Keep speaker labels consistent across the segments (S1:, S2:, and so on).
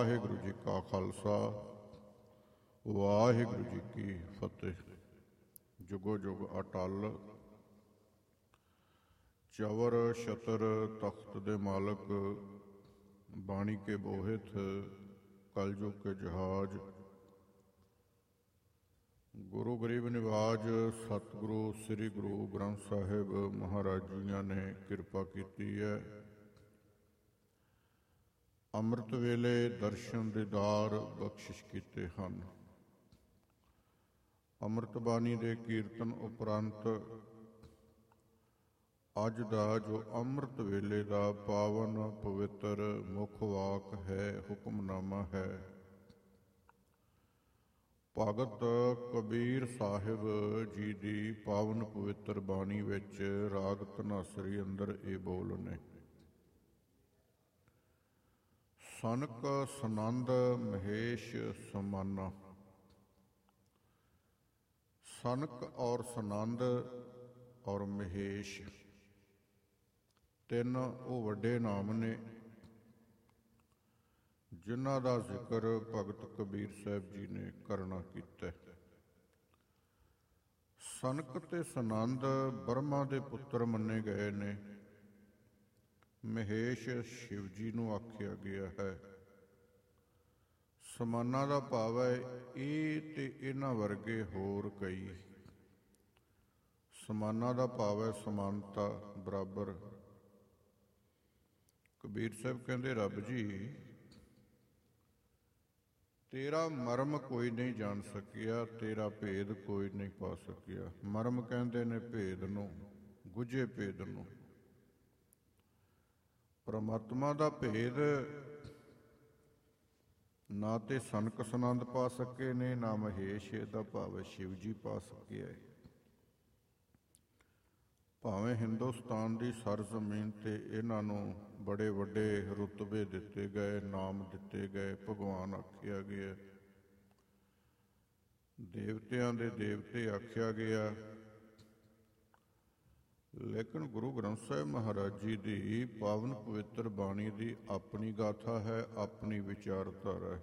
S1: ਵਾਹਿਗੁਰੂ ਜੀ ਕਾ ਖਾਲਸਾ ਵਾਹਿਗੁਰੂ ਜੀ ਕੀ ਫਤਿਹ। ਜੁਗੋ ਜੁਗ ਅਟਲ ਚਵਰ ਛਤਰ ਤਖਤ ਦੇ ਮਾਲਕ, ਬਾਣੀ ਕੇ ਬੋਹਿਤ ਕਲਯੁਗ ਕੇ ਜਹਾਜ। ਗੁਰੂ ਗਰੀਬ ਨਿਵਾਜ ਸਤਿਗੁਰੂ ਸ੍ਰੀ ਗੁਰੂ ਗ੍ਰੰਥ ਸਾਹਿਬ ਮਹਾਰਾਜ ਜੀਆਂ ਨੇ ਕਿਰਪਾ ਕੀਤੀ ਹੈ। ਅੰਮ੍ਰਿਤ ਵੇਲੇ ਦਰਸ਼ਨ ਦੀਦਾਰ ਬਖਸ਼ਿਸ਼ ਕੀਤੇ ਹਨ। ਅੰਮ੍ਰਿਤ ਬਾਣੀ ਦੇ ਕੀਰਤਨ ਉਪਰੰਤ ਅੱਜ ਦਾ ਜੋ ਅੰਮ੍ਰਿਤ ਵੇਲੇ ਦਾ ਪਾਵਨ ਪਵਿੱਤਰ ਮੁੱਖ ਵਾਕ ਹੈ, ਹੁਕਮਨਾਮਾ ਹੈ। ਭਗਤ ਕਬੀਰ ਸਾਹਿਬ ਜੀ ਦੀ ਪਾਵਨ ਪਵਿੱਤਰ ਬਾਣੀ ਵਿੱਚ ਰਾਗ ਧਨਾਸਰੀ ਅੰਦਰ ਇਹ ਬੋਲ ਨੇ। ਸਨਕ ਸਨੰਦ ਮਹੇਸ਼ ਸਮਾਨਾ। ਸਨਕ ਔਰ ਸਨੰਦ ਔਰ ਮਹੇਸ਼ ਤਿੰਨ ਉਹ ਵੱਡੇ ਨਾਮ ਨੇ ਜਿਨ੍ਹਾਂ ਦਾ ਜ਼ਿਕਰ ਭਗਤ ਕਬੀਰ ਸਾਹਿਬ ਜੀ ਨੇ ਕਰਨਾ ਕੀਤਾ। ਸਨਕ ਤੇ ਸਨੰਦ ਬ੍ਰਹਮਾ ਦੇ ਪੁੱਤਰ ਮੰਨੇ ਗਏ ਨੇ। ਮਹੇਸ਼ ਸ਼ਿਵ ਜੀ ਨੂੰ ਆਖਿਆ ਗਿਆ ਹੈ। ਸਮਾਨਾ ਦਾ ਭਾਵ ਹੈ ਇਹ ਤੇ ਇਹਨਾਂ ਵਰਗੇ ਹੋਰ ਕਈ। ਸਮਾਨਾ ਦਾ ਭਾਵ ਹੈ ਸਮਾਨਤਾ, ਬਰਾਬਰ। ਕਬੀਰ ਸਾਹਿਬ ਕਹਿੰਦੇ, ਰੱਬ ਜੀ ਤੇਰਾ ਮਰਮ ਕੋਈ ਨਹੀਂ ਜਾਣ ਸਕਿਆ, ਤੇਰਾ ਭੇਦ ਕੋਈ ਨਹੀਂ ਪਾ ਸਕਿਆ। ਮਰਮ ਕਹਿੰਦੇ ਨੇ ਭੇਦ ਨੂੰ, ਗੁੱਝੇ ਭੇਦ ਨੂੰ। ਪਰਮਾਤਮਾ ਦਾ ਭੇਦ ਨਾ ਤੇ ਸਨਕ ਸਨੰਦ ਪਾ ਸਕੇ ਨੇ, ਨਾ ਮਹੇਸ਼ ਦਾ ਭਾਵ ਸ਼ਿਵ ਜੀ ਪਾ ਸਕਿਆ। ਭਾਵੇਂ ਹਿੰਦੁਸਤਾਨ ਦੀ ਸਰਜ਼ਮੀਨ ਤੇ ਇਹਨਾਂ ਨੂੰ ਬੜੇ ਵੱਡੇ ਰੁਤਬੇ ਦਿੱਤੇ ਗਏ, ਨਾਮ ਦਿੱਤੇ ਗਏ, ਭਗਵਾਨ ਆਖਿਆ ਗਿਆ, ਦੇਵਤਿਆਂ ਦੇ ਦੇਵਤੇ ਆਖਿਆ ਗਿਆ, ਲੇਕਿਨ ਗੁਰੂ ਗ੍ਰੰਥ ਸਾਹਿਬ ਮਹਾਰਾਜ ਜੀ ਦੀ ਪਾਵਨ ਪਵਿੱਤਰ ਬਾਣੀ ਦੀ ਆਪਣੀ ਗਾਥਾ ਹੈ, ਆਪਣੀ ਵਿਚਾਰਧਾਰਾ ਹੈ।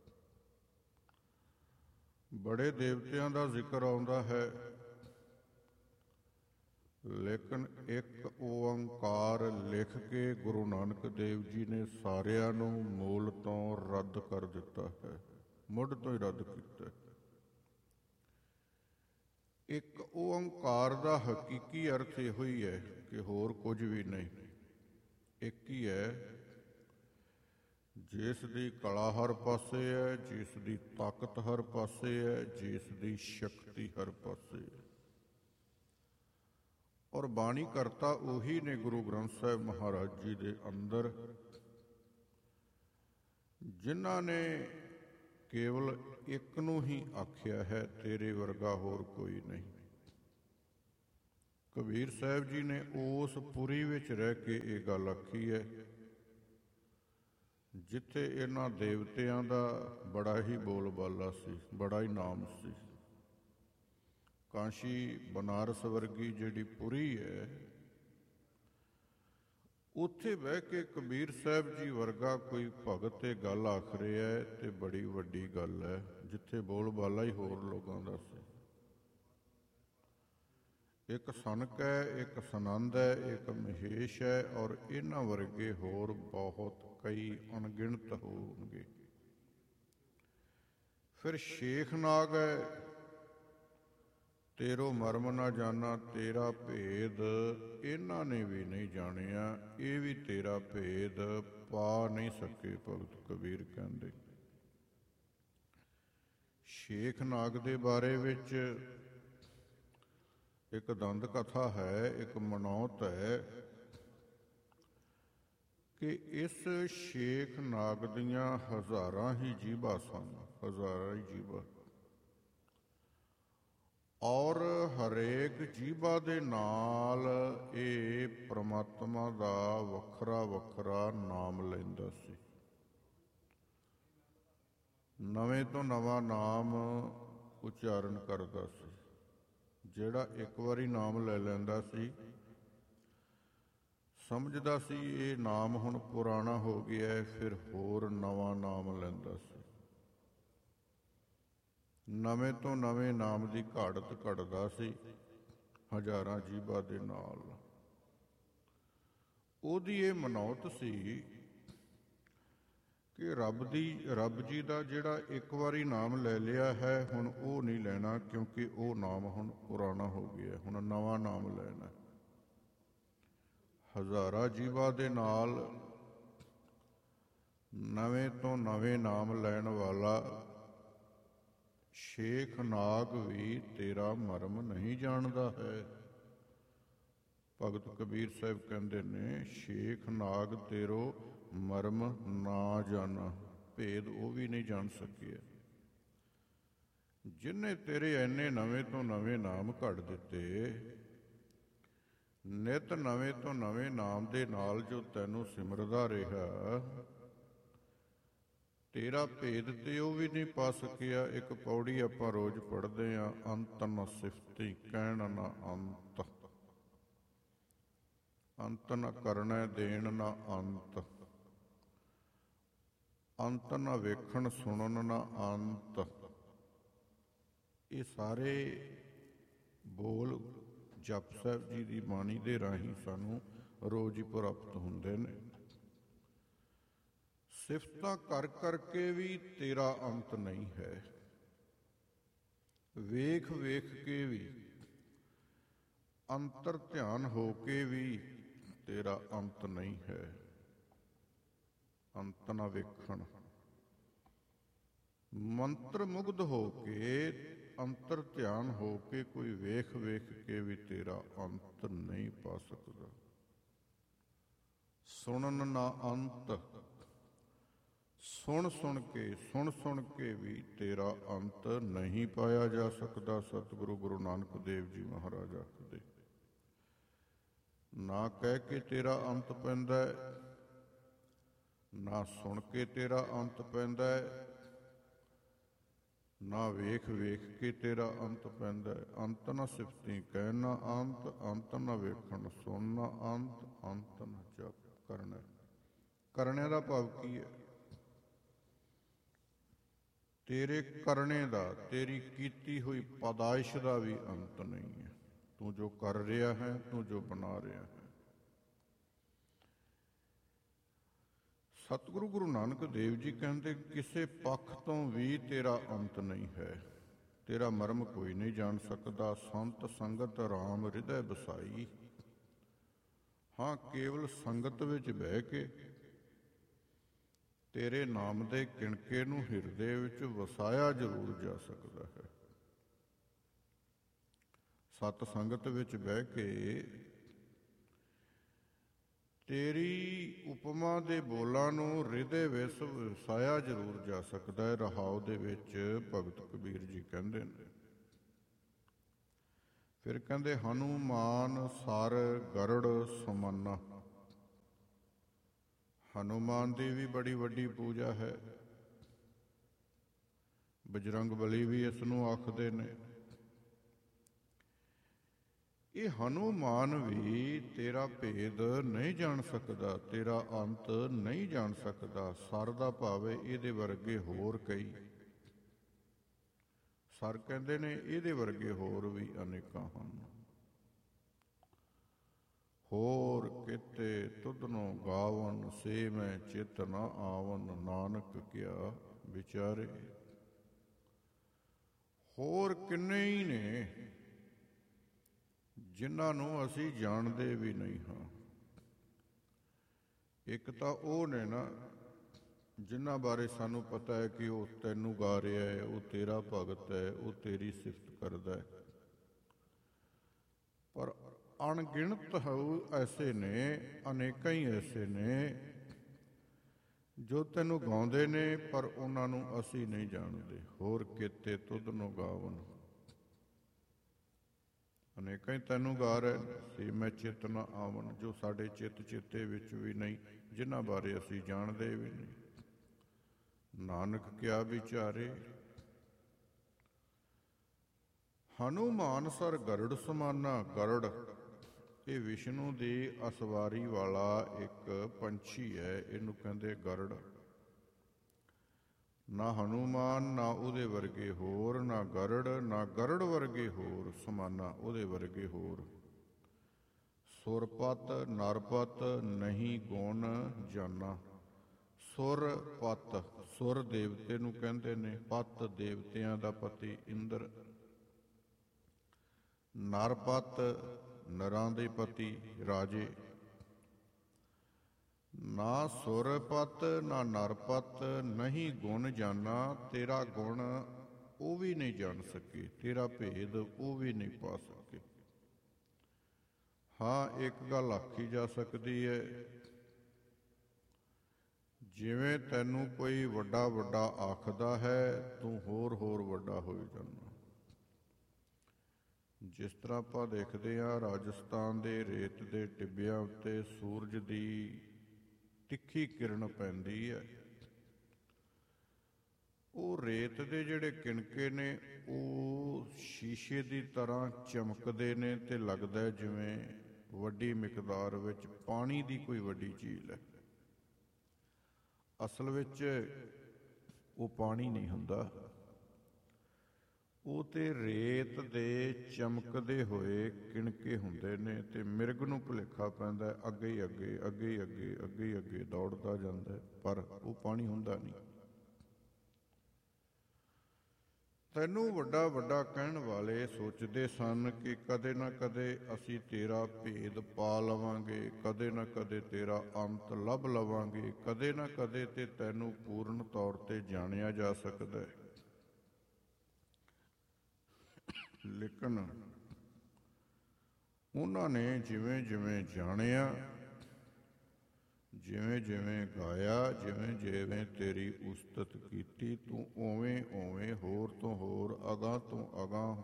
S1: ਬੜੇ ਦੇਵਤਿਆਂ ਦਾ ਜ਼ਿਕਰ ਆਉਂਦਾ ਹੈ, ਲੇਕਿਨ ਇੱਕ ਓਅੰਕਾਰ ਲਿਖ ਕੇ ਗੁਰੂ ਨਾਨਕ ਦੇਵ ਜੀ ਨੇ ਸਾਰਿਆਂ ਨੂੰ ਮੂਲ ਤੋਂ ਰੱਦ ਕਰ ਦਿੱਤਾ ਹੈ, ਮੁੱਢ ਤੋਂ ਹੀ ਰੱਦ ਕੀਤਾ। ਇੱਕ ਓਅੰਕਾਰ ਦਾ ਹਕੀਕੀ ਅਰਥ ਇਹੋ ਹੀ ਹੈ ਕਿ ਹੋਰ ਕੁਝ ਵੀ ਨਹੀਂ। ਇੱਕ ਹੀ ਹੈ, ਜਿਸ ਦੀ ਕਲਾ ਹਰ ਪਾਸੇ ਹੈ, ਜਿਸ ਦੀ ਤਾਕਤ ਹਰ ਪਾਸੇ ਹੈ, ਜਿਸ ਦੀ ਸ਼ਕਤੀ ਹਰ ਪਾਸੇ ਹੈ। ਔਰ ਬਾਣੀ ਕਰਤਾ ਉਹੀ ਨੇ ਗੁਰੂ ਗ੍ਰੰਥ ਸਾਹਿਬ ਮਹਾਰਾਜ ਜੀ ਦੇ ਅੰਦਰ, ਜਿਨ੍ਹਾਂ ਨੇ ਕੇਵਲ ਇੱਕ ਨੂੰ ਹੀ ਆਖਿਆ ਹੈ, ਤੇਰੇ ਵਰਗਾ ਹੋਰ ਕੋਈ ਨਹੀਂ। ਕਬੀਰ ਸਾਹਿਬ ਜੀ ਨੇ ਉਸ ਪੁਰੀ ਵਿੱਚ ਰਹਿ ਕੇ ਇਹ ਗੱਲ ਆਖੀ ਹੈ, ਜਿੱਥੇ ਇਹਨਾਂ ਦੇਵਤਿਆਂ ਦਾ ਬੜਾ ਹੀ ਬੋਲਬਾਲਾ ਸੀ, ਬੜਾ ਹੀ ਨਾਮ ਸੀ। ਕਾਸ਼ੀ ਬਨਾਰਸ ਵਰਗੀ ਜਿਹੜੀ ਪੁਰੀ ਹੈ, ਉੱਥੇ ਬਹਿ ਕੇ ਕਬੀਰ ਸਾਹਿਬ ਜੀ ਵਰਗਾ ਕੋਈ ਭਗਤ ਇਹ ਗੱਲ ਆਖ ਰਿਹਾ ਹੈ ਤੇ ਬੜੀ ਵੱਡੀ ਗੱਲ ਹੈ, ਜਿੱਥੇ ਬੋਲਬਾਲਾ ਹੀ ਹੋਰ ਲੋਕਾਂ ਦਾ ਸੀ। ਇੱਕ ਸਨਕ ਹੈ, ਇੱਕ ਸਨੰਦ ਹੈ, ਇੱਕ ਮਹੇਸ਼ ਹੈ, ਔਰ ਇਹਨਾਂ ਵਰਗੇ ਹੋਰ ਬਹੁਤ ਕਈ ਅਣਗਿਣਤ ਹੋਣਗੇ। ਫਿਰ ਸ਼ੇਖ ਨਾਗ ਹੈ, ਤੇਰੋ ਮਰਮ ਨਾ ਜਾਣਾ, ਤੇਰਾ ਭੇਦ ਇਹਨਾਂ ਨੇ ਵੀ ਨਹੀਂ ਜਾਣਿਆ, ਇਹ ਵੀ ਤੇਰਾ ਭੇਦ ਪਾ ਨਹੀਂ ਸਕੇ। ਭਗਤ ਕਬੀਰ ਕਹਿੰਦੇ ਸ਼ੇਖ ਨਾਗ ਦੇ ਬਾਰੇ ਵਿੱਚ ਇੱਕ ਦੰਦ ਕਥਾ ਹੈ, ਇੱਕ ਮਨੌਤ ਹੈ ਕਿ ਇਸ ਸ਼ੇਖ ਨਾਗ ਦੀਆਂ ਹਜ਼ਾਰਾਂ ਹੀ ਜੀਭਾਂ ਸਨ, ਹਜ਼ਾਰਾਂ ਹੀ ਜੀਭਾਂ, ਔਰ ਹਰੇਕ ਜੀਭਾ ਦੇ ਨਾਲ ਇਹ ਪ੍ਰਮਾਤਮਾ ਦਾ ਵੱਖਰਾ ਵੱਖਰਾ ਨਾਮ ਲੈਂਦਾ ਸੀ। ਨਵੇਂ ਤੋਂ ਨਵਾਂ ਨਾਮ ਉਚਾਰਨ ਕਰਦਾ ਸੀ। ਜਿਹੜਾ ਇੱਕ ਵਾਰੀ ਨਾਮ ਲੈ ਲੈਂਦਾ ਸੀ, ਸਮਝਦਾ ਸੀ ਇਹ ਨਾਮ ਹੁਣ ਪੁਰਾਣਾ ਹੋ ਗਿਆ ਹੈ, ਫਿਰ ਹੋਰ ਨਵਾਂ ਨਾਮ ਲੈਂਦਾ ਸੀ। ਨਵੇਂ ਤੋਂ ਨਵੇਂ ਨਾਮ ਦੀ ਘਾੜਤ ਘੜਦਾ ਸੀ ਹਜ਼ਾਰਾਂ ਜੀਵਾਂ ਦੇ ਨਾਲ। ਉਹਦੀ ਇਹ ਮਨੌਤ ਸੀ ਕਿ ਰੱਬ ਜੀ ਦਾ ਜਿਹੜਾ ਇੱਕ ਵਾਰੀ ਨਾਮ ਲੈ ਲਿਆ ਹੈ, ਹੁਣ ਉਹ ਨਹੀਂ ਲੈਣਾ, ਕਿਉਂਕਿ ਉਹ ਨਾਮ ਹੁਣ ਪੁਰਾਣਾ ਹੋ ਗਿਆ, ਹੁਣ ਨਵਾਂ ਨਾਮ ਲੈਣਾ। ਹਜ਼ਾਰਾਂ ਜੀਵਾਂ ਦੇ ਨਾਲ ਨਵੇਂ ਤੋਂ ਨਵੇਂ ਨਾਮ ਲੈਣ ਵਾਲਾ ਸ਼ੇਖ ਨਾਗ ਵੀ ਤੇਰਾ ਮਰਮ ਨਹੀਂ ਜਾਣਦਾ ਹੈ। ਭਗਤ ਕਬੀਰ ਸਾਹਿਬ ਕਹਿੰਦੇ ਨੇ, ਸ਼ੇਖ ਨਾਗ ਤੇਰੋ ਮਰਮ ਨਾ ਜਾਣਾ, ਭੇਦ ਉਹ ਵੀ ਨਹੀਂ ਜਾਣ ਸਕਿਆ। ਜਿਹਨੇ ਤੇਰੇ ਇੰਨੇ ਨਵੇਂ ਤੋਂ ਨਵੇਂ ਨਾਮ ਘੜ ਦਿੱਤੇ, ਨਿਤ ਨਵੇਂ ਤੋਂ ਨਵੇਂ ਨਾਮ ਦੇ ਨਾਲ ਜੋ ਤੈਨੂੰ ਸਿਮਰਦਾ ਰਿਹਾ, ਤੇਰਾ ਭੇਦ ਤੇ ਉਹ ਵੀ ਨਹੀਂ ਪਾ ਸਕਿਆ। ਇੱਕ ਪੌੜੀ ਆਪਾਂ ਰੋਜ਼ ਪੜ੍ਹਦੇ ਹਾਂ, ਅੰਤ ਨ ਸਿਫਤੀ ਕਹਿਣ ਨਾ ਅੰਤ, ਅੰਤ ਨ ਕਰਨਾ ਦੇਣ ਨਾ ਅੰਤ, ਅੰਤ ਨਾ ਵੇਖਣ ਸੁਣਨ ਨਾ ਅੰਤ। ਇਹ ਸਾਰੇ ਬੋਲ ਜਪ ਸਾਹਿਬ ਜੀ ਦੀ ਬਾਣੀ ਦੇ ਰਾਹੀਂ ਸਾਨੂੰ ਰੋਜ਼ ਹੀ ਪ੍ਰਾਪਤ ਹੁੰਦੇ ਨੇ। ਸਿਫਤਾਂ ਕਰ ਕਰਕੇ ਵੀ ਤੇਰਾ ਅੰਤ ਨਹੀਂ ਹੈ, ਵੇਖ ਵੇਖ ਕੇ ਵੀ, ਅੰਤਰ ਧਿਆਨ ਹੋ ਕੇ ਵੀ ਤੇਰਾ ਅੰਤ ਨਹੀਂ ਹੈ। ਅੰਤ ਨਾ ਵੇਖਣ, ਮੰਤਰ ਮੁਗਧ ਹੋ ਕੇ, ਅੰਤਰ ਧਿਆਨ ਹੋ ਕੇ ਕੋਈ ਵੇਖ ਵੇਖ ਕੇ ਵੀ ਤੇਰਾ ਅੰਤ ਨਹੀਂ ਪਾ ਸਕਦਾ। ਸੁਣਨ ਨਾ ਅੰਤ, ਸੁਣ ਸੁਣ ਕੇ ਵੀ ਤੇਰਾ ਅੰਤ ਨਹੀਂ ਪਾਇਆ ਜਾ ਸਕਦਾ। ਸਤਿਗੁਰੂ ਗੁਰੂ ਨਾਨਕ ਦੇਵ ਜੀ ਮਹਾਰਾਜ ਆਖਦੇ, ਨਾ ਕਹਿ ਕੇ ਤੇਰਾ ਅੰਤ ਪੈਂਦਾ, ਨਾ ਸੁਣ ਕੇ ਤੇਰਾ ਅੰਤ ਪੈਂਦਾ, ਨਾ ਵੇਖ ਵੇਖ ਕੇ ਤੇਰਾ ਅੰਤ ਪੈਂਦਾ। ਅੰਤ ਨਾ ਸਿਫਤੀ ਕਹਿਣ ਨਾ ਅੰਤ, ਅੰਤ ਨਾ ਵੇਖਣ ਸੁਣਨਾ ਅੰਤ, ਅੰਤ ਨਾ ਜਪ ਕਰਨਾ। ਕਰਨੇ ਦਾ ਭਾਵ ਕੀ ਹੈ? ਤੇਰੇ ਕਰਨੇ ਦਾ, ਤੇਰੀ ਕੀਤੀ ਹੋਈ ਪੈਦਾਇਸ਼ ਦਾ ਵੀ ਅੰਤ ਨਹੀਂ ਹੈ। ਤੂੰ ਜੋ ਕਰ ਰਿਹਾ ਹੈ, ਤੂੰ ਜੋ ਬਣਾ ਰਿਹਾ ਹੈ। ਸਤਿਗੁਰੂ ਗੁਰੂ ਨਾਨਕ ਦੇਵ ਜੀ ਕਹਿੰਦੇ, ਕਿਸੇ ਪੱਖ ਤੋਂ ਵੀ ਤੇਰਾ ਅੰਤ ਨਹੀਂ ਹੈ। ਤੇਰਾ ਮਰਮ ਕੋਈ ਨਹੀਂ ਜਾਣ ਸਕਦਾ। ਸੰਤ ਸੰਗਤ ਰਾਮ ਹਿਰਦੈ ਬਸਾਈ। ਹਾਂ, ਕੇਵਲ ਸੰਗਤ ਵਿੱਚ ਬਹਿ ਕੇ ਤੇਰੇ ਨਾਮ ਦੇ ਕਿਣਕੇ ਨੂੰ ਹਿਰਦੇ ਵਿੱਚ ਵਸਾਇਆ ਜ਼ਰੂਰ ਜਾ ਸਕਦਾ ਹੈ। ਸਤ ਸੰਗਤ ਵਿੱਚ ਬਹਿ ਕੇ ਤੇਰੀ ਉਪਮਾ ਦੇ ਬੋਲਾਂ ਨੂੰ ਹਿਰਦੇ ਵਿੱਚ ਵਸਾਇਆ ਜ਼ਰੂਰ ਜਾ ਸਕਦਾ ਹੈ। ਰਹਾਉ ਦੇ ਵਿੱਚ ਭਗਤ ਕਬੀਰ ਜੀ ਕਹਿੰਦੇ ਨੇ, ਫਿਰ ਕਹਿੰਦੇ, ਹਨੂਮਾਨ ਸਰ ਗਰੜ ਸਮਾਨਾ। ਹਨੂਮਾਨ ਦੀ ਵੀ ਬੜੀ ਵੱਡੀ ਪੂਜਾ ਹੈ। ਬਜਰੰਗ ਬਲੀ ਵੀ ਇਸ ਨੂੰ ਆਖਦੇ ਨੇ। ਇਹ ਹਨੂਮਾਨ ਵੀ ਤੇਰਾ ਭੇਦ ਨਹੀਂ ਜਾਣ ਸਕਦਾ, ਤੇਰਾ ਅੰਤ ਨਹੀਂ ਜਾਣ ਸਕਦਾ। ਸਰ ਦਾ ਭਾਵ ਹੈ ਇਹਦੇ ਵਰਗੇ ਹੋਰ ਕਈ। ਸਰ ਕਹਿੰਦੇ ਨੇ ਇਹਦੇ ਵਰਗੇ ਹੋਰ ਵੀ ਅਨੇਕਾਂ ਹਨ। ਹੋਰ ਕਿਤੇ ਤੁਧਨੋਂ ਗਾਵਨ, ਸੇ ਮੈਂ ਚਿਤ ਨਾ ਆਵਨ, ਨਾਨਕ ਕਿਆ ਵਿਚਾਰੇ। ਹੋਰ ਕਿੰਨੇ ਹੀ ਨੇ ਜਿਨ੍ਹਾਂ ਨੂੰ ਅਸੀਂ ਜਾਣਦੇ ਵੀ ਨਹੀਂ ਹਾਂ। ਇੱਕ ਤਾਂ ਉਹ ਨੇ ਨਾ ਜਿਨ੍ਹਾਂ ਬਾਰੇ ਸਾਨੂੰ ਪਤਾ ਹੈ ਕਿ ਉਹ ਤੈਨੂੰ ਗਾ ਰਿਹਾ ਹੈ, ਉਹ ਤੇਰਾ ਭਗਤ ਹੈ, ਉਹ ਤੇਰੀ ਸਿਫਤ ਕਰਦਾ ਹੈ। ਪਰ ਅਣਗਿਣਤ ਐਸੇ ਨੇ, ਅਨੇਕਾਂ ਹੀ ਐਸੇ ਨੇ ਜੋ ਤੈਨੂੰ ਗਾਉਂਦੇ ਨੇ, ਪਰ ਉਹਨਾਂ ਨੂੰ ਅਸੀਂ ਨਹੀਂ ਜਾਣਦੇ। ਹੋਰ ਕਿਤੇ ਤੁਧ ਨੂੰ ਗਾਵਨ, ਅਨੇਕਾਂ ਹੀ ਤੈਨੂੰ ਗਾ ਰਹੇ, ਸੀ ਮੈਂ ਚਿਤ ਨਾ ਆਵਨ, ਜੋ ਸਾਡੇ ਚਿੱਤ ਚੇਤੇ ਵਿੱਚ ਵੀ ਨਹੀਂ, ਜਿਨ੍ਹਾਂ ਬਾਰੇ ਅਸੀਂ ਜਾਣਦੇ ਵੀ ਨਹੀਂ। ਨਾਨਕ ਕਿਆ ਵਿਚਾਰੇ। ਹਨੂਮਾਨ ਸਰ ਗਰੜ ਸਮਾਨਾ। ਗਰੜ ਇਹ ਵਿਸ਼ਨੂੰ ਦੀ ਅਸਵਾਰੀ ਵਾਲਾ ਇੱਕ ਪੰਛੀ ਹੈ, ਇਹਨੂੰ ਕਹਿੰਦੇ ਗਰੜ। ਨਾ ਹਨੂਮਾਨ ਨਾ ਉਹਦੇ ਵਰਗੇ ਹੋਰ, ਨਾ ਗਰੜ ਨਾ ਗਰੜ ਵਰਗੇ ਹੋਰ, ਸਮਾਨਾ ਉਹਦੇ ਵਰਗੇ ਹੋਰ। ਸੁਰਪਤ ਨਰਪਤ ਨਹੀਂ ਗੁਣ ਜਾਨਾ। ਸੁਰ ਪਤ, ਸੁਰ ਦੇਵਤੇ ਨੂੰ ਕਹਿੰਦੇ ਨੇ, ਪਤ ਦੇਵਤਿਆਂ ਦਾ ਪਤੀ ਇੰਦਰ, ਨਰਪਤ ਨਰਾਂ ਦੇ ਪਤੀ ਰਾਜੇ। ਨਾ ਸੁਰਪਤ ਨਾ ਨਰਪਤ ਨਹੀਂ ਗੁਣ ਜਾਨਾ, ਤੇਰਾ ਗੁਣ ਉਹ ਵੀ ਨਹੀਂ ਜਾਣ ਸਕੇ, ਤੇਰਾ ਭੇਦ ਉਹ ਵੀ ਨਹੀਂ ਪਾ ਸਕੇ। ਹਾਂ, ਇੱਕ ਗੱਲ ਆਖੀ ਜਾ ਸਕਦੀ ਹੈ, ਜਿਵੇਂ ਤੈਨੂੰ ਕੋਈ ਵੱਡਾ ਵੱਡਾ ਆਖਦਾ ਹੈ, ਤੂੰ ਹੋਰ ਹੋਰ ਵੱਡਾ ਹੋਈ ਜਾਂਦਾ। ਜਿਸ ਤਰ੍ਹਾਂ ਆਪਾਂ ਦੇਖਦੇ ਹਾਂ, ਰਾਜਸਥਾਨ ਦੇ ਰੇਤ ਦੇ ਟਿੱਬਿਆਂ ਉੱਤੇ ਸੂਰਜ ਦੀ ਤਿੱਖੀ ਕਿਰਨ ਪੈਂਦੀ ਹੈ। ਉਹ ਰੇਤ ਦੇ ਜਿਹੜੇ ਕਿਣਕੇ ਨੇ ਉਹ ਸ਼ੀਸ਼ੇ ਦੀ ਤਰ੍ਹਾਂ ਚਮਕਦੇ ਨੇ ਤੇ ਲੱਗਦਾ ਹੈ ਜਿਵੇਂ ਵੱਡੀ ਮਿਕਦਾਰ ਵਿੱਚ ਪਾਣੀ ਦੀ ਕੋਈ ਵੱਡੀ ਝੀਲ ਹੈ। ਅਸਲ ਵਿੱਚ ਉਹ ਪਾਣੀ ਨਹੀਂ ਹੁੰਦਾ, ਉਹ ਤੇ ਰੇਤ ਦੇ ਚਮਕਦੇ ਹੋਏ ਕਿਣਕੇ ਹੁੰਦੇ ਨੇ, ਤੇ ਮਿਰਗ ਨੂੰ ਭੁਲੇਖਾ ਪੈਂਦਾ, ਅੱਗੇ ਹੀ ਅੱਗੇ ਅੱਗੇ ਹੀ ਅੱਗੇ ਅੱਗੇ ਹੀ ਅੱਗੇ ਦੌੜਦਾ ਜਾਂਦਾ, ਪਰ ਉਹ ਪਾਣੀ ਹੁੰਦਾ ਨਹੀਂ। ਤੈਨੂੰ ਵੱਡਾ ਵੱਡਾ ਕਹਿਣ ਵਾਲੇ ਸੋਚਦੇ ਸਨ ਕਿ ਕਦੇ ਨਾ ਕਦੇ ਅਸੀਂ ਤੇਰਾ ਭੇਦ ਪਾ ਲਵਾਂਗੇ, ਕਦੇ ਨਾ ਕਦੇ ਤੇਰਾ ਅੰਤ ਲੱਭ ਲਵਾਂਗੇ, ਕਦੇ ਨਾ ਕਦੇ ਤੇ ਤੈਨੂੰ ਪੂਰਨ ਤੌਰ ਤੇ ਜਾਣਿਆ ਜਾ ਸਕਦਾ ਹੈ। ਲੇਕਿਨ ਉਹਨਾਂ ਨੇ ਜਿਵੇਂ ਜਿਵੇਂ ਜਾਣਿਆ, ਜਿਵੇਂ ਜਿਵੇਂ ਗਾਇਆ, ਜਿਵੇਂ ਜਿਵੇਂ ਤੇਰੀ ਉਸਤਤ ਕੀਤੀ, ਤੂੰ ਉਵੇਂ ਉਵੇਂ ਹੋਰ ਤੋਂ ਹੋਰ, ਅਗਾਂਹ ਤੋਂ ਅਗਾਂਹ।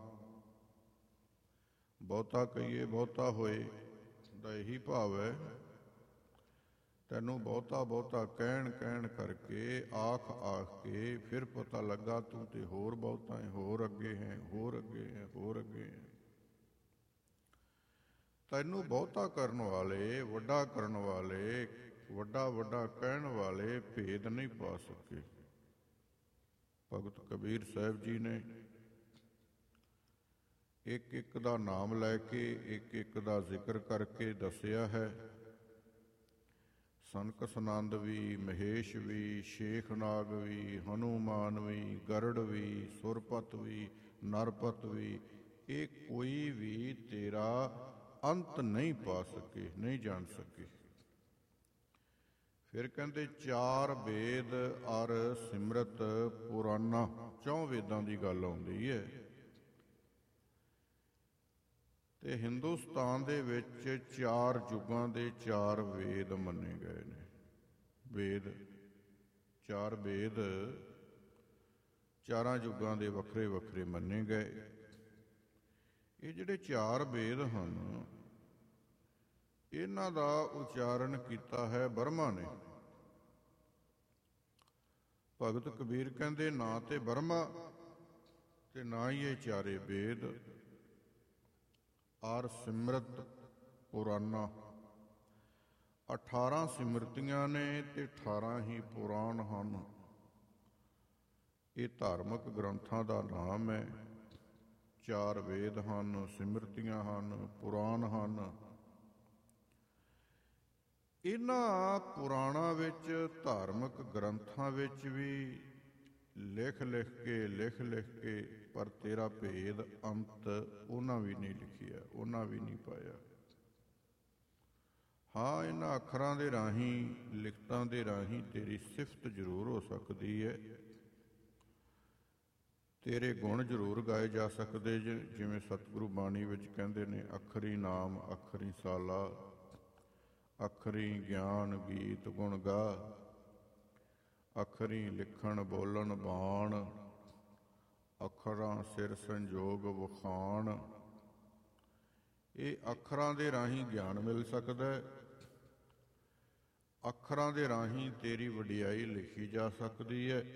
S1: ਬਹੁਤਾ ਕਹੀਏ ਬਹੁਤਾ ਹੋਏ ਦਾ ਇਹੀ ਭਾਵ ਹੈ। ਤੈਨੂੰ ਬਹੁਤਾ ਬਹੁਤਾ ਕਹਿਣ ਕਹਿਣ ਕਰਕੇ, ਆਖ ਆਖ ਕੇ ਫਿਰ ਪਤਾ ਲੱਗਾ ਤੂੰ ਤੇ ਹੋਰ ਬਹੁਤਾ ਹੈ, ਹੋਰ ਅੱਗੇ ਹੈ, ਹੋਰ ਅੱਗੇ ਹੈ, ਹੋਰ ਅੱਗੇ ਹੈ। ਤੈਨੂੰ ਬਹੁਤਾ ਕਰਨ ਵਾਲੇ, ਵੱਡਾ ਕਰਨ ਵਾਲੇ, ਵੱਡਾ ਵੱਡਾ ਕਹਿਣ ਵਾਲੇ ਭੇਦ ਨਹੀਂ ਪਾ ਸਕੇ। ਭਗਤ ਕਬੀਰ ਸਾਹਿਬ ਜੀ ਨੇ ਇੱਕ ਇੱਕ ਦਾ ਨਾਮ ਲੈ ਕੇ, ਇੱਕ ਇੱਕ ਦਾ ਜ਼ਿਕਰ ਕਰਕੇ ਦੱਸਿਆ ਹੈ। ਸਨਕ ਸਨੰਦ ਵੀ, ਮਹੇਸ਼ ਵੀ, ਸ਼ੇਖਨਾਗ ਵੀ, ਹਨੂਮਾਨ ਵੀ, ਗਰੜ ਵੀ, ਸੁਰਪਤ ਵੀ, ਨਰਪਤ ਵੀ, ਇਹ ਕੋਈ ਵੀ ਤੇਰਾ ਅੰਤ ਨਹੀਂ ਪਾ ਸਕੇ, ਨਹੀਂ ਜਾਣ ਸਕੇ। ਫਿਰ ਕਹਿੰਦੇ ਚਾਰ ਵੇਦ ਅਰ ਸਿਮਰਤ ਪੁਰਾਨਾ, 4 ਵੇਦਾਂ ਦੀ ਗੱਲ ਆਉਂਦੀ ਹੈ। ਤੇ ਹਿੰਦੁਸਤਾਨ ਦੇ ਵਿੱਚ 4 ਯੁੱਗਾਂ ਦੇ 4 ਵੇਦ ਮੰਨੇ ਗਏ ਨੇ। ਵੇਦ, 4 ਵੇਦ 4 ਯੁੱਗਾਂ ਦੇ ਵੱਖਰੇ ਵੱਖਰੇ ਮੰਨੇ ਗਏ। ਇਹ ਜਿਹੜੇ 4 ਵੇਦ ਹਨ, ਇਹਨਾਂ ਦਾ ਉਚਾਰਨ ਕੀਤਾ ਹੈ ਬਰਮਾ ਨੇ। ਭਗਤ ਕਬੀਰ ਕਹਿੰਦੇ ਨਾ ਤੇ ਬਰਮਾ ਤੇ ਨਾ ਹੀ ਇਹ 4 ਵੇਦ ਆਰ ਸਿਮਰਤ ਪੁਰਾਨਾ। 18 ਸਿਮਰਤੀਆਂ ਨੇ ਤੇ 18 ਹੀ ਪੁਰਾਣ ਹਨ। ਇਹ ਧਾਰਮਿਕ ਗ੍ਰੰਥਾਂ ਦਾ ਨਾਮ ਹੈ। 4 ਵੇਦ ਹਨ, ਸਿਮਰਤੀਆਂ ਹਨ, ਪੁਰਾਣ ਹਨ। ਇਹਨਾਂ ਪੁਰਾਣਾਂ ਵਿੱਚ, ਧਾਰਮਿਕ ਗ੍ਰੰਥਾਂ ਵਿੱਚ ਵੀ ਲਿਖ ਲਿਖ ਕੇ ਪਰ ਤੇਰਾ ਭੇਦ ਅੰਤ ਉਹਨਾਂ ਵੀ ਨਹੀਂ ਲਿਖਿਆ, ਉਹਨਾਂ ਵੀ ਨਹੀਂ ਪਾਇਆ। ਹਾਂ, ਇਹਨਾਂ ਅੱਖਰਾਂ ਦੇ ਰਾਹੀਂ, ਲਿਖਤਾਂ ਦੇ ਰਾਹੀਂ ਤੇਰੀ ਸਿਫਤ ਜ਼ਰੂਰ ਹੋ ਸਕਦੀ ਹੈ, ਤੇਰੇ ਗੁਣ ਜ਼ਰੂਰ ਗਾਏ ਜਾ ਸਕਦੇ, ਜਿਵੇਂ ਸਤਿਗੁਰੂ ਬਾਣੀ ਵਿੱਚ ਕਹਿੰਦੇ ਨੇ, ਅੱਖਰੀ ਨਾਮ ਅੱਖਰੀ ਸਾਲਾ, ਅੱਖਰੀ ਗਿਆਨ ਗੀਤ ਗੁਣ ਗਾ, ਅੱਖਰੀ ਲਿਖਣ ਬੋਲਣ ਬਾਣ, ਅੱਖਰਾਂ ਸਿਰ ਸੰਜੋਗ ਵਖਾਣ। ਇਹ ਅੱਖਰਾਂ ਦੇ ਰਾਹੀਂ ਗਿਆਨ ਮਿਲ ਸਕਦਾ ਹੈ, ਅੱਖਰਾਂ ਦੇ ਰਾਹੀਂ ਤੇਰੀ ਵਡਿਆਈ ਲਿਖੀ ਜਾ ਸਕਦੀ ਹੈ,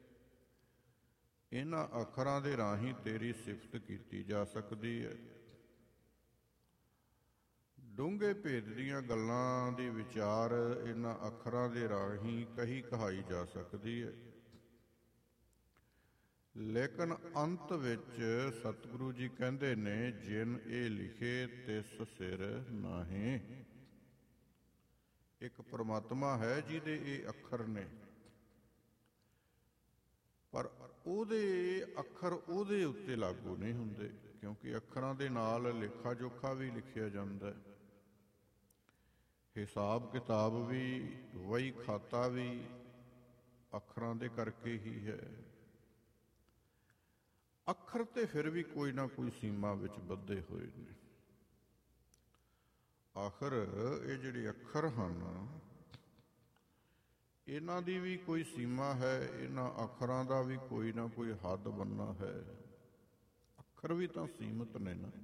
S1: ਇਹਨਾਂ ਅੱਖਰਾਂ ਦੇ ਰਾਹੀਂ ਤੇਰੀ ਸਿਫਤ ਕੀਤੀ ਜਾ ਸਕਦੀ ਹੈ। ਡੂੰਘੇ ਭੇਦ ਦੀਆਂ ਗੱਲਾਂ ਦੀ ਵਿਚਾਰ ਇਹਨਾਂ ਅੱਖਰਾਂ ਦੇ ਰਾਹੀਂ ਕਹੀ ਕਹਾਈ ਜਾ ਸਕਦੀ ਹੈ, ਲੇਕਿਨ ਅੰਤ ਵਿੱਚ ਸਤਿਗੁਰੂ ਜੀ ਕਹਿੰਦੇ ਨੇ, ਜਿਨ ਇਹ ਲਿਖੇ ਤਿਸ ਸਿਰ ਨਾਹੀਂ। ਇੱਕ ਪਰਮਾਤਮਾ ਹੈ ਜਿਹਦੇ ਇਹ ਅੱਖਰ ਨੇ, ਪਰ ਉਹਦੇ ਅੱਖਰ ਉਹਦੇ ਉੱਤੇ ਲਾਗੂ ਨਹੀਂ ਹੁੰਦੇ, ਕਿਉਂਕਿ ਅੱਖਰਾਂ ਦੇ ਨਾਲ ਲੇਖਾ ਜੋਖਾ ਵੀ ਲਿਖਿਆ ਜਾਂਦਾ ਹੈ, ਹਿਸਾਬ ਕਿਤਾਬ ਵੀ, ਵਹੀ ਖਾਤਾ ਵੀ ਅੱਖਰਾਂ ਦੇ ਕਰਕੇ ਹੀ ਹੈ। ਅੱਖਰ ਤੇ ਫਿਰ ਵੀ ਕੋਈ ਨਾ ਕੋਈ ਸੀਮਾ ਵਿੱਚ ਬੱਧੇ ਹੋਏ ਨੇ। ਆਖਰ ਇਹ ਜਿਹੜੇ ਅੱਖਰ ਹਨ, ਇਹਨਾਂ ਦੀ ਵੀ ਕੋਈ ਸੀਮਾ ਹੈ, ਇਹਨਾਂ ਅੱਖਰਾਂ ਦਾ ਵੀ ਕੋਈ ਨਾ ਕੋਈ ਹੱਦ ਬੰਨਾ ਹੈ। ਅੱਖਰ ਵੀ ਤਾਂ ਸੀਮਤ ਨੇ ਨਾ।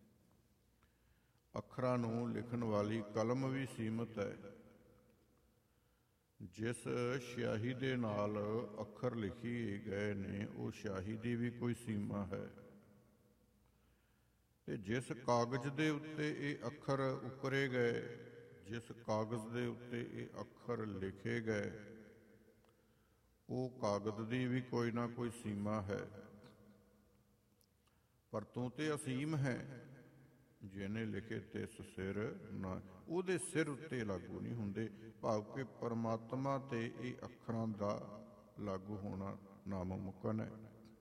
S1: ਅੱਖਰਾਂ ਨੂੰ ਲਿਖਣ ਵਾਲੀ ਕਲਮ ਵੀ ਸੀਮਤ ਹੈ। ਜਿਸ ਸਿਆਹੀ ਦੇ ਨਾਲ ਅੱਖਰ ਲਿਖੀ ਗਏ ਨੇ, ਉਹ ਸਿਆਹੀ ਦੀ ਵੀ ਕੋਈ ਸੀਮਾ ਹੈ, ਤੇ ਜਿਸ ਕਾਗਜ਼ ਦੇ ਉੱਤੇ ਇਹ ਅੱਖਰ ਉਕਰੇ ਗਏ, ਜਿਸ ਕਾਗਜ਼ ਦੇ ਉੱਤੇ ਇਹ ਅੱਖਰ ਲਿਖੇ ਗਏ, ਉਹ ਕਾਗਜ਼ ਦੀ ਵੀ ਕੋਈ ਨਾ ਕੋਈ ਸੀਮਾ ਹੈ। ਪਰ ਤੂੰ ਤੇ ਅਸੀਮ ਹੈ, ਜਿਹਨੇ ਲਿਖੇ ਤਿਸ ਸਿਰ ਨਾ। ਉਹਦੇ ਸਿਰ ਉੱਤੇ ਲਾਗੂ ਨਹੀਂ ਹੁੰਦੇ, ਭਾਵ ਕਿ ਪਰਮਾਤਮਾ ਤੇ ਇਹ ਅੱਖਰਾਂ ਦਾ ਲਾਗੂ ਹੋਣਾ ਨਾਮੁਮਕਿਨ ਹੈ।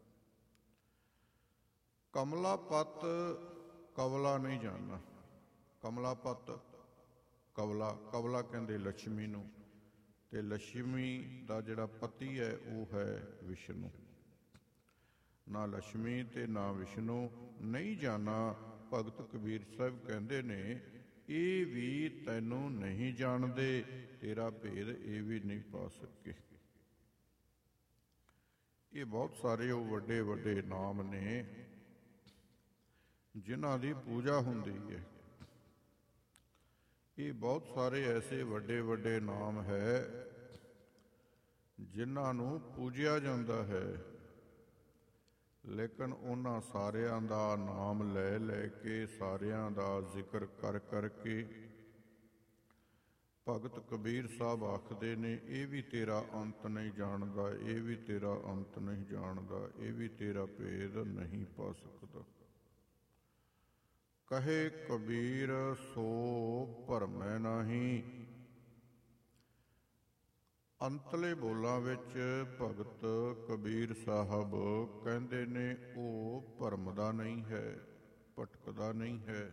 S1: ਕਮਲਾ ਪਤ ਕਵਲਾ ਨਹੀਂ ਜਾਣਨਾ। ਕਮਲਾ ਪਤ ਕਵਲਾ, ਕਵਲਾ ਕਹਿੰਦੇ ਲక్ష్ਮੀ ਨੂੰ, ਤੇ ਲక్ష్ਮੀ ਦਾ ਜਿਹੜਾ ਪਤੀ ਹੈ ਉਹ ਹੈ ਵਿਸ਼ਨੂੰ। ਨਾ ਲక్ష్ਮੀ ਤੇ ਨਾ ਵਿਸ਼ਨੂੰ ਨਹੀਂ ਜਾਣਾ। ਭਗਤ ਕਬੀਰ ਸਾਹਿਬ ਕਹਿੰਦੇ ਨੇ, ਇਹ ਵੀ ਤੈਨੂੰ ਨਹੀਂ ਜਾਣਦੇ, ਤੇਰਾ ਭੇਦ ਇਹ ਵੀ ਨਹੀਂ ਪਾ ਸਕੇ। ਇਹ ਬਹੁਤ ਸਾਰੇ ਉਹ ਵੱਡੇ ਵੱਡੇ ਨਾਮ ਨੇ ਜਿਨ੍ਹਾਂ ਦੀ ਪੂਜਾ ਹੁੰਦੀ ਹੈ। ਇਹ ਬਹੁਤ ਸਾਰੇ ਐਸੇ ਵੱਡੇ ਵੱਡੇ ਨਾਮ ਹੈ ਜਿਨ੍ਹਾਂ ਨੂੰ ਪੂਜਿਆ ਜਾਂਦਾ ਹੈ, ਲੇਕਿਨ ਉਹਨਾਂ ਸਾਰਿਆਂ ਦਾ ਨਾਮ ਲੈ ਲੈ ਕੇ, ਸਾਰਿਆਂ ਦਾ ਜ਼ਿਕਰ ਕਰ ਕਰਕੇ ਭਗਤ ਕਬੀਰ ਸਾਹਿਬ ਆਖਦੇ ਨੇ, ਇਹ ਵੀ ਤੇਰਾ ਅੰਤ ਨਹੀਂ ਜਾਣਦਾ, ਇਹ ਵੀ ਤੇਰਾ ਅੰਤ ਨਹੀਂ ਜਾਣਦਾ, ਇਹ ਵੀ ਤੇਰਾ ਭੇਦ ਨਹੀਂ ਪਾ ਸਕਦਾ। ਕਹੇ ਕਬੀਰ ਸੋ ਭਰਮੈ ਨਾਹੀਂ। ਅੰਤਲੇ ਬੋਲਾਂ ਵਿੱਚ ਭਗਤ ਕਬੀਰ ਸਾਹਿਬ ਕਹਿੰਦੇ ਨੇ, ਉਹ ਭਰਮਦਾ ਨਹੀਂ ਹੈ, ਭਟਕਦਾ ਨਹੀਂ ਹੈ।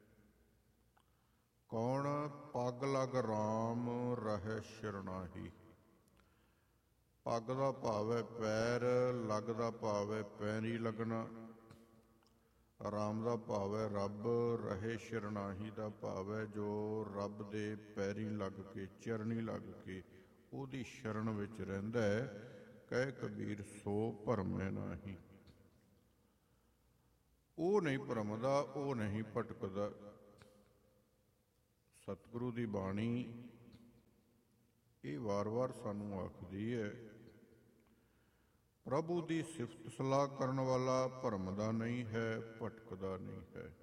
S1: ਕੌਣ? ਪੱਗ ਲਗ ਰਾਮ ਰਹਿ ਸ਼ਰਨਾਹੀ। ਪੱਗ ਦਾ ਭਾਵ ਹੈ ਪੈਰ, ਲਗ ਦਾ ਭਾਵ ਹੈ ਪੈਰੀ ਲੱਗਣਾ, ਰਾਮ ਦਾ ਭਾਵ ਹੈ ਰੱਬ, ਰਹੇ ਸ਼ਰਨਾਹੀ ਦਾ ਭਾਵ ਹੈ ਜੋ ਰੱਬ ਦੇ ਪੈਰੀ ਲੱਗ ਕੇ, ਚਰਨੀ ਲੱਗ ਕੇ ਉਹਦੀ ਸ਼ਰਨ ਵਿੱਚ ਰਹਿੰਦਾ ਹੈ। ਕਹਿ ਕਬੀਰ ਸੋ ਭਰਮੈ ਨਾਹੀਂ। ਉਹ ਨਹੀਂ ਭਰਮਦਾ, ਉਹ ਨਹੀਂ ਭਟਕਦਾ। ਸਤਿਗੁਰੂ ਦੀ ਬਾਣੀ ਇਹ ਵਾਰ-ਵਾਰ ਸਾਨੂੰ ਆਖਦੀ ਹੈ, ਪ੍ਰਭੂ ਦੀ ਸਿਫਤ ਸਲਾਹ ਕਰਨ ਵਾਲਾ ਭਰਮਦਾ ਨਹੀਂ ਹੈ, ਭਟਕਦਾ ਨਹੀਂ ਹੈ।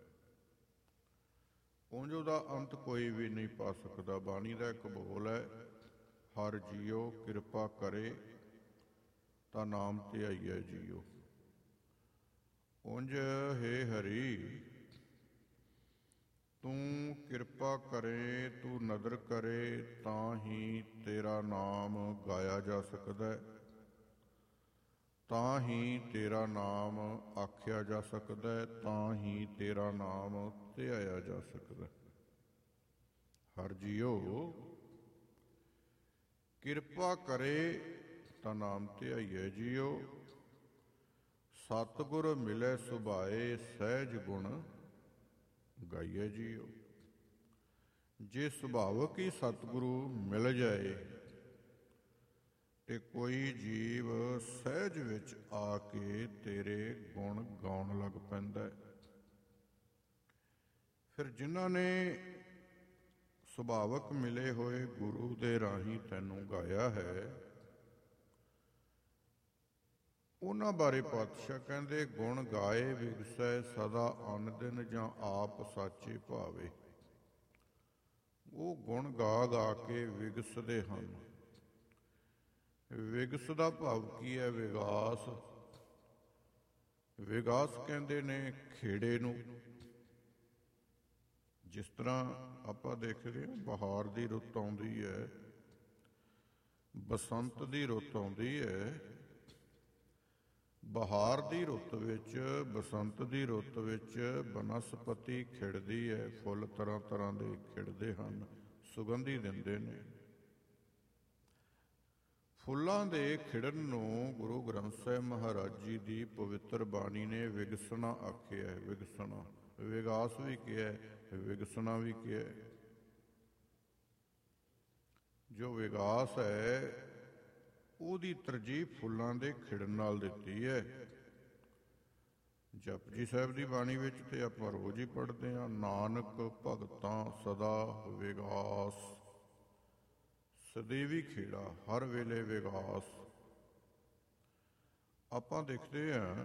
S1: ਉਂਝ ਉਹਦਾ ਅੰਤ ਕੋਈ ਵੀ ਨਹੀਂ ਪਾ ਸਕਦਾ। ਬਾਣੀ ਦਾ ਇੱਕ ਬੋਲ ਹੈ, ਹਰ ਜੀਓ ਕਿਰਪਾ ਕਰੇ ਤਾਂ ਨਾਮ ਧਿਆਈਐ ਜੀਓ। ਉਂਝ ਹੇ ਹਰੀ, ਤੂੰ ਕਿਰਪਾ ਕਰੇ, ਤੂੰ ਨਦਰ ਕਰੇ ਤਾਂ ਹੀ ਤੇਰਾ ਨਾਮ ਗਾਇਆ ਜਾ ਸਕਦਾ ਹੈ, ਤਾਂ ਹੀ ਤੇਰਾ ਨਾਮ ਆਖਿਆ ਜਾ ਸਕਦਾ ਹੈ, ਤਾਂ ਹੀ ਤੇਰਾ ਨਾਮ ਧਿਆਇਆ ਜਾ ਸਕਦਾ ਹੈ। ਹਰ ਜੀਓ ਕਿਰਪਾ ਕਰੇ ਤਾਂ ਨਾਮ ਧਿਆਈਐ ਜੀਓ। ਸਤਿਗੁਰ ਮਿਲੇ ਸੁਭਾਏ ਸਹਿਜ ਗੁਣ ਗਾਈਐ ਜੀਓ। ਜੇ ਸੁਭਾਵਕ ਹੀ ਸਤਿਗੁਰੂ ਮਿਲ ਜਾਏ ਤੇ ਕੋਈ ਜੀਵ ਸਹਿਜ ਵਿੱਚ ਆ ਕੇ ਤੇਰੇ ਗੁਣ ਗਾਉਣ ਲੱਗ ਪੈਂਦਾ ਹੈ। ਫਿਰ ਜਿਨ੍ਹਾਂ ਨੇ ਸੁਭਾਵਕ ਮਿਲੇ ਹੋਏ ਗੁਰੂ ਦੇ ਰਾਹੀਂ ਤੈਨੂੰ ਗਾਇਆ ਹੈ, ਉਹਨਾਂ ਬਾਰੇ ਪਾਤਸ਼ਾਹ ਕਹਿੰਦੇ, ਗੁਣ ਗਾਏ ਵਿਗਸੈ ਸਦਾ ਅਨ ਦਿਨ, ਜਾਂ ਆਪ ਸਾਚੇ ਭਾਵੇ। ਉਹ ਗੁਣ ਗਾ ਗਾ ਕੇ ਵਿਗਸਦੇ ਹਨ। ਵਿਗਸ ਦਾ ਭਾਵ ਕੀ ਹੈ? ਵਿਗਾਸ। ਵਿਗਾਸ ਕਹਿੰਦੇ ਨੇ ਖੇੜੇ ਨੂੰ। ਜਿਸ ਤਰ੍ਹਾਂ ਆਪਾਂ ਦੇਖਦੇ ਹਾਂ ਬਹਾਰ ਦੀ ਰੁੱਤ ਆਉਂਦੀ ਹੈ, ਬਸੰਤ ਦੀ ਰੁੱਤ ਆਉਂਦੀ ਹੈ। ਬਹਾਰ ਦੀ ਰੁੱਤ ਵਿੱਚ, ਬਸੰਤ ਦੀ ਰੁੱਤ ਵਿੱਚ ਬਨਸਪਤੀ ਖਿੜਦੀ ਹੈ, ਫੁੱਲ ਤਰ੍ਹਾਂ ਤਰ੍ਹਾਂ ਦੇ ਖਿੜਦੇ ਹਨ, ਸੁਗੰਧੀ ਦਿੰਦੇ ਨੇ। ਫੁੱਲਾਂ ਦੇ ਖਿੜਨ ਨੂੰ ਗੁਰੂ ਗ੍ਰੰਥ ਸਾਹਿਬ ਮਹਾਰਾਜ ਜੀ ਦੀ ਪਵਿੱਤਰ ਬਾਣੀ ਨੇ ਵਿਗਸਣਾ ਆਖਿਆ ਹੈ। ਵਿਗਸਣਾ, ਵਿਗਾਸ ਵੀ ਕਿਹਾ, ਵਿਗਸਣਾ ਵੀ ਕਿਹਾ। ਜੋ ਵਿਗਾਸ ਹੈ ਉਹਦੀ ਤਰਜੀਹ ਫੁੱਲਾਂ ਦੇ ਖਿੜਨ ਨਾਲ ਦਿੱਤੀ ਹੈ। ਜਪਜੀ ਸਾਹਿਬ ਦੀ ਬਾਣੀ ਵਿੱਚ ਤੇ ਆਪਾਂ ਰੋਜ਼ ਹੀ ਪੜ੍ਹਦੇ ਹਾਂ, ਨਾਨਕ ਭਗਤਾਂ ਸਦਾ ਵਿਗਾਸ, ਸਦੀਵੀ ਖੇੜਾ, ਹਰ ਵੇਲੇ ਵਿਗਾਸ। ਆਪਾਂ ਦੇਖਦੇ ਹਾਂ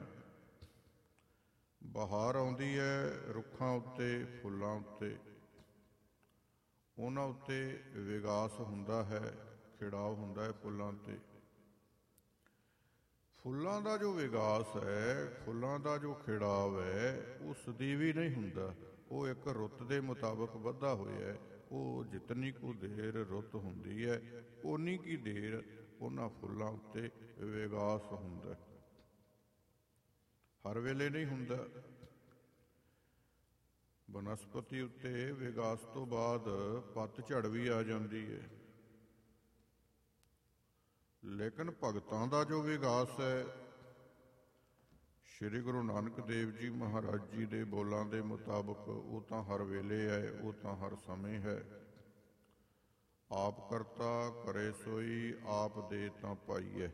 S1: ਬਹਾਰ ਆਉਂਦੀ ਹੈ, ਰੁੱਖਾਂ ਉੱਤੇ, ਫੁੱਲਾਂ ਉੱਤੇ, ਉਹਨਾਂ ਉੱਤੇ ਵਿਗਾਸ ਹੁੰਦਾ ਹੈ, ਖਿੜਾਵ ਹੁੰਦਾ ਹੈ ਫੁੱਲਾਂ 'ਤੇ। ਫੁੱਲਾਂ ਦਾ ਜੋ ਵਿਗਾਸ ਹੈ, ਫੁੱਲਾਂ ਦਾ ਜੋ ਖਿੜਾਵ ਹੈ, ਉਹ ਸਦੀਵੀ ਨਹੀਂ ਹੁੰਦਾ। ਉਹ ਇੱਕ ਰੁੱਤ ਦੇ ਮੁਤਾਬਕ ਵਧਾ ਹੋਇਆ ਹੈ। ਉਹ ਜਿਤਨੀ ਕੁ ਦੇਰ ਰੁੱਤ ਹੁੰਦੀ ਹੈ, ਓਨੀ ਕੀ ਦੇਰ ਉਹਨਾਂ ਫੁੱਲਾਂ ਉੱਤੇ ਵਿਗਾਸ ਹੁੰਦਾ। ਹਰ ਵੇਲੇ ਨਹੀਂ ਹੁੰਦਾ। ਬਨਸਪਤੀ ਉੱਤੇ ਵਿਗਾਸ ਤੋਂ ਬਾਅਦ ਪੱਤਝੜ ਵੀ ਆ ਜਾਂਦੀ ਹੈ। ਲੇਕਿਨ ਭਗਤਾਂ ਦਾ ਜੋ ਵਿਗਾਸ ਹੈ, ਸ਼੍ਰੀ ਗੁਰੂ ਨਾਨਕ ਦੇਵ ਜੀ ਮਹਾਰਾਜ ਜੀ ਦੇ ਬੋਲਾਂ ਦੇ ਮੁਤਾਬਕ, ਉਹ ਤਾਂ ਹਰ ਵੇਲੇ ਹੈ, ਉਹ ਤਾਂ ਹਰ ਸਮੇਂ ਹੈ। ਆਪ ਕਰਤਾ ਕਰੇ ਸੋਈ, ਆਪ ਦੇ ਤਾਂ ਪਾਈਐ।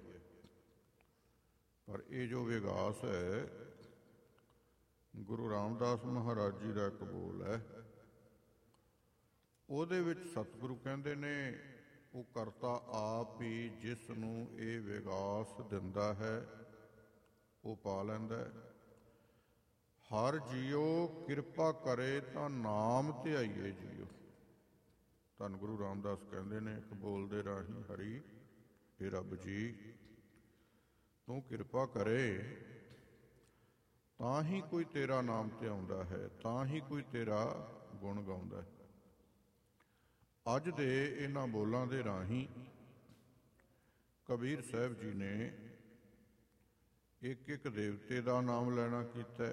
S1: ਪਰ ਇਹ ਜੋ ਵਿਗਾਸ ਹੈ, ਗੁਰੂ ਰਾਮਦਾਸ ਮਹਾਰਾਜ ਜੀ ਦਾ ਇੱਕ ਬੋਲ ਹੈ, ਉਹਦੇ ਵਿੱਚ ਸਤਿਗੁਰੂ ਕਹਿੰਦੇ ਨੇ, ਉਹ ਕਰਤਾ ਆਪ ਹੀ, ਜਿਸ ਨੂੰ ਇਹ ਵਿਗਾਸ ਦਿੰਦਾ ਹੈ ਉਹ ਪਾ ਲੈਂਦਾ ਹੈ। ਹਰ ਜੀਓ ਕਿਰਪਾ ਕਰੇ ਤਾਂ ਨਾਮ ਧਿਆਈਏ ਜੀਓ। ਧੰਨ ਗੁਰੂ ਰਾਮਦਾਸ ਕਹਿੰਦੇ ਨੇ ਇੱਕ ਬੋਲ ਦੇ ਰਾਹੀਂ, ਹਰੀ ਇਹ ਰੱਬ ਜੀ, ਤੂੰ ਕਿਰਪਾ ਕਰੇ ਤਾਂ ਹੀ ਕੋਈ ਤੇਰਾ ਨਾਮ ਧਿਆਉਂਦਾ ਹੈ, ਤਾਂ ਹੀ ਕੋਈ ਤੇਰਾ ਗੁਣ ਗਾਉਂਦਾ ਹੈ। ਅੱਜ ਦੇ ਇਹਨਾਂ ਬੋਲਾਂ ਦੇ ਰਾਹੀਂ ਕਬੀਰ ਸਾਹਿਬ ਜੀ ਨੇ ਇੱਕ ਇੱਕ ਦੇਵਤੇ ਦਾ ਨਾਮ ਲੈਣਾ ਕੀਤਾ।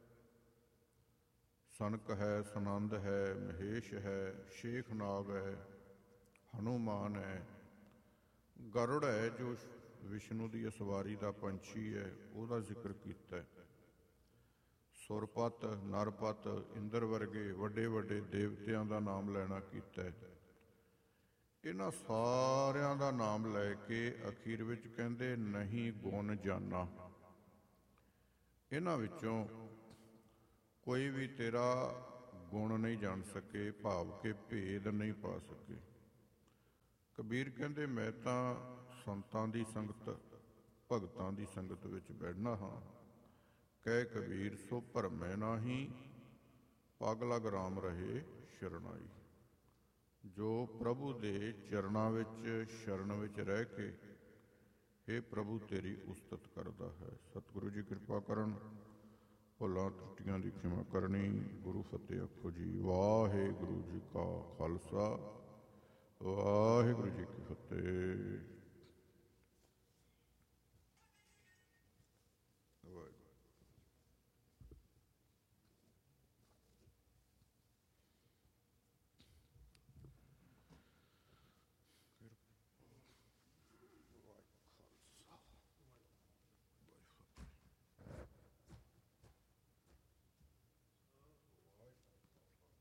S1: ਸਨਕ ਹੈ, ਸੁਨੰਦ ਹੈ, ਮਹੇਸ਼ ਹੈ, ਸ਼ੇਖ ਨਾਗ ਹੈ, ਹਨੂਮਾਨ ਹੈ, ਗਰੁੜ ਹੈ ਜੋ ਵਿਸ਼ਨੂੰ ਦੀ ਅਸਵਾਰੀ ਦਾ ਪੰਛੀ ਹੈ, ਉਹਦਾ ਜ਼ਿਕਰ ਕੀਤਾ। ਸੁਰਪਤ, ਨਰਪਤ, ਇੰਦਰ ਵਰਗੇ ਵੱਡੇ ਵੱਡੇ ਦੇਵਤਿਆਂ ਦਾ ਨਾਮ ਲੈਣਾ ਕੀਤਾ। ਇਹਨਾਂ ਸਾਰਿਆਂ ਦਾ ਨਾਮ ਲੈ ਕੇ ਅਖੀਰ ਵਿੱਚ ਕਹਿੰਦੇ ਨਹੀਂ ਗੁਣ ਜਾਣਾ। ਇਹਨਾਂ ਵਿੱਚੋਂ ਕੋਈ ਵੀ ਤੇਰਾ ਗੁਣ ਨਹੀਂ ਜਾਣ ਸਕੇ, ਭਾਵ ਕਿ ਭੇਦ ਨਹੀਂ ਪਾ ਸਕੇ। ਕਬੀਰ ਕਹਿੰਦੇ ਮੈਂ ਤਾਂ ਸੰਤਾਂ ਦੀ ਸੰਗਤ, ਭਗਤਾਂ ਦੀ ਸੰਗਤ ਵਿੱਚ ਬੈਠਣਾ ਹਾਂ। ਕਹਿ ਕਬੀਰ ਸੋ ਭਰਮੈ ਨਾਹੀ, ਪਗ ਲਗ ਰਾਮ ਰਹੇ ਸ਼ਰਨਾਈ। ਜੋ ਪ੍ਰਭੂ ਦੇ ਚਰਨਾਂ ਵਿੱਚ, ਸ਼ਰਨ ਵਿੱਚ ਰਹਿ ਕੇ ਇਹ ਪ੍ਰਭੂ ਤੇਰੀ ਉਸਤਤ ਕਰਦਾ ਹੈ। ਸਤਿਗੁਰੂ ਜੀ ਕਿਰਪਾ ਕਰਨ, ਭੁੱਲਾਂ ਤਰੁੱਟੀਆਂ ਦੀ ਖਿਮਾ ਕਰਨੀ। ਗੁਰੂ ਫਤਿਹ ਆਖੋ ਜੀ। ਵਾਹਿਗੁਰੂ ਜੀ ਕਾ ਖਾਲਸਾ, ਵਾਹਿਗੁਰੂ ਜੀ ਕੀ ਫਤਿਹ।